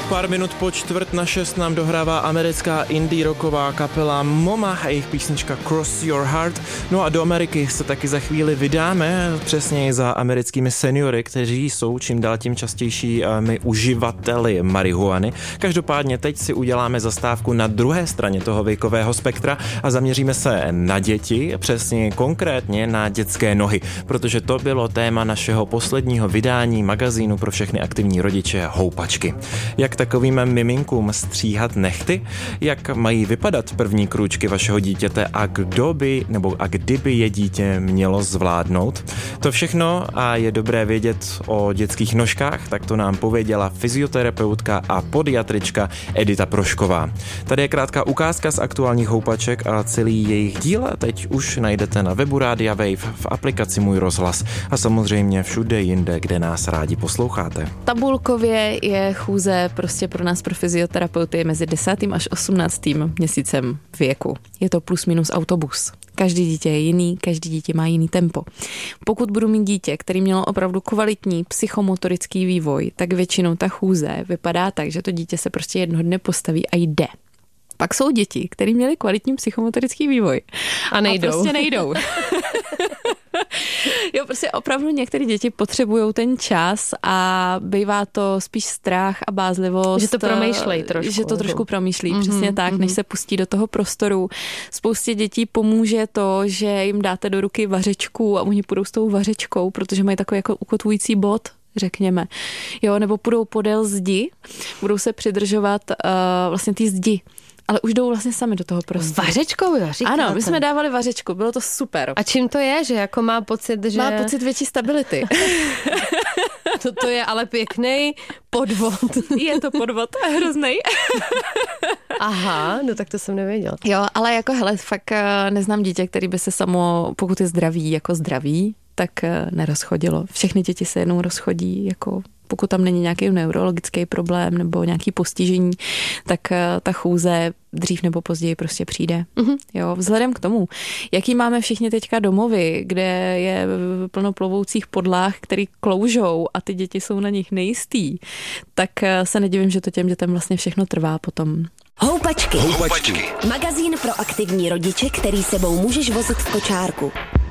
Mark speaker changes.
Speaker 1: Pár minut po 5:45 nám dohrává americká indie rocková kapela Moma a jejich písnička Cross Your Heart. No a do Ameriky se taky za chvíli vydáme, přesněji za americkými seniory, kteří jsou čím dál tím častějšími uživateli marihuany. Každopádně teď si uděláme zastávku na druhé straně toho věkového spektra a zaměříme se na děti, přesně konkrétně na dětské nohy, protože to bylo téma našeho posledního vydání magazínu pro všechny aktivní rodiče Houpačky. Jak takovým miminkům stříhat nehty? Jak mají vypadat první krůčky vašeho dítěte a kdyby je dítě mělo zvládnout? To všechno a je dobré vědět o dětských nožkách, tak to nám pověděla fyzioterapeutka a podiatrička Edita Prošková. Tady je krátká ukázka z aktuálních houpaček a celý jejich díl teď už najdete na webu Rádia Wave, v aplikaci Můj rozhlas a samozřejmě všude jinde, kde nás rádi posloucháte.
Speaker 2: Tabulkově je chůze prostě pro nás, pro fyzioterapeuty, mezi 10. až 18. měsícem věku. Je to plus minus autobus. Každý dítě je jiný, každý dítě má jiný tempo. Pokud budu mít dítě, který mělo opravdu kvalitní psychomotorický vývoj, tak většinou ta chůze vypadá tak, že to dítě se prostě jednoho dne postaví a jde. Pak jsou děti, které měly kvalitní psychomotorický vývoj.
Speaker 3: A nejdou.
Speaker 2: A prostě nejdou. Jo, prostě opravdu některé děti potřebují ten čas a bývá to spíš strach a bázlivost.
Speaker 3: Že to promýšlej trošku.
Speaker 2: Že to trošku promýšlí, přesně tak, než se pustí do toho prostoru. Spoustě dětí pomůže to, že jim dáte do ruky vařečku a oni půjdou s tou vařečkou, protože mají takový jako ukotvující bod, řekněme. Jo, nebo půjdou podél zdi, budou se přidržovat vlastně ty zdi. Ale už jdou vlastně sami do toho prostoru.
Speaker 3: Vařečkou, jo, říkáte.
Speaker 2: Ano, my jsme dávali vařečku, bylo to super.
Speaker 3: A čím to je, že jako má pocit, že...
Speaker 2: Má pocit větší stability.
Speaker 3: To je ale pěkný podvod.
Speaker 2: Je to podvod, hroznej.
Speaker 3: Aha, no tak to jsem nevěděla.
Speaker 2: Jo, ale jako hele, fakt neznám dítě, který by se samo, pokud je zdravý, jako zdraví, tak nerozchodilo. Všechny děti se jednou rozchodí, jako pokud tam není nějaký neurologický problém nebo nějaký postižení, tak ta chůze dřív nebo později prostě přijde. Jo, vzhledem k tomu, jaký máme všichni teďka domovy, kde je plno plovoucích podlah, který kloužou a ty děti jsou na nich nejistý, tak se nedivím, že to těm dětem vlastně všechno trvá potom.
Speaker 4: Houpačky. Magazín pro aktivní rodiče, který sebou můžeš vozit v kočárku.